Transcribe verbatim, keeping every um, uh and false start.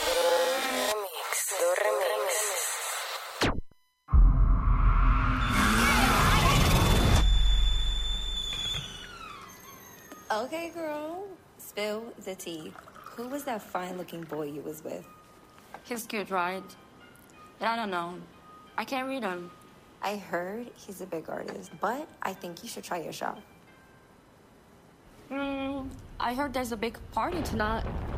Okay, girl. Spill the tea. Who was that fine-looking boy you was with? He's cute, right? But I don't know. I can't read him. I heard he's a big artist, but I think you should try your shot. Hmm, I heard there's a big party tonight.